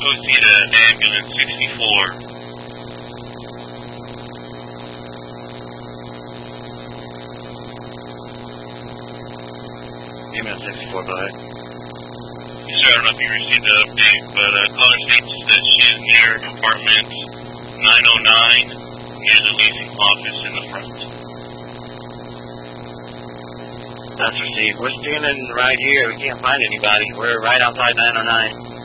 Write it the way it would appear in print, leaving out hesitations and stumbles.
proceed to ambulance 64. Ambulance 64, go ahead. Yes, sir, I don't know if you received the update, but caller states that she is near compartment 909, near the leasing office in the front. That's received. We're standing right here. We can't find anybody. We're right outside 909.